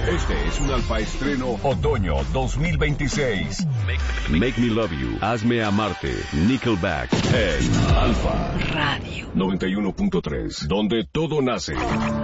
Este es un Alfa Estreno Otoño 2026. Make Me Love You, Hazme Amarte, Nickelback, en Alfa Radio 91.3, donde todo nace.